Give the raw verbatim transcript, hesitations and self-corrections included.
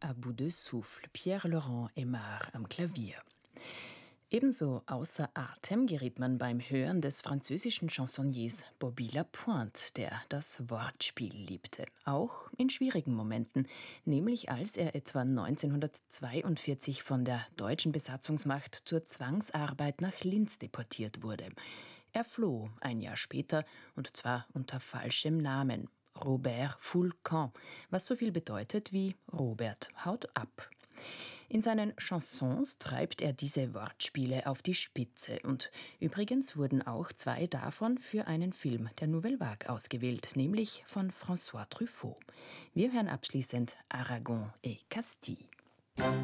À bout de souffle, Pierre-Laurent Aimard am Klavier. Ebenso außer Atem geriet man beim Hören des französischen Chansonniers Bobby Lapointe, der das Wortspiel liebte, auch in schwierigen Momenten, nämlich als er etwa neunzehnhundertzweiundvierzig von der deutschen Besatzungsmacht zur Zwangsarbeit nach Linz deportiert wurde. Er floh ein Jahr später, und zwar unter falschem Namen, Robert Foulcan, was so viel bedeutet wie Robert haut ab. In seinen Chansons treibt er diese Wortspiele auf die Spitze, und übrigens wurden auch zwei davon für einen Film der Nouvelle Vague ausgewählt, nämlich von François Truffaut. Wir hören abschließend Aragon et Castille.